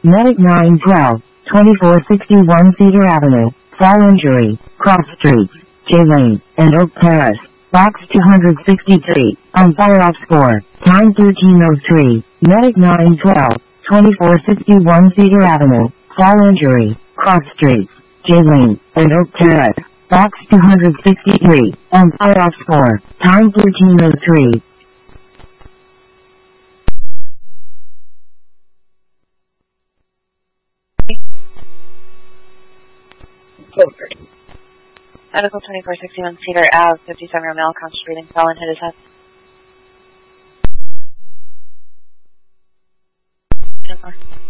Medic 912, 2461 Cedar Avenue, Fall Injury, Cross Streets, J Lane, and Oak Terrace. Box 263, on fire off score, time 13:03, Medic 912, 2461 Cedar Avenue, Fall Injury, Cross Streets, J Lane, and Oak Terrace. Box 263, on fire off score, time 13:03. Medical 2461 Cedar Ave, 57-year-old male concentrating felon hit his head.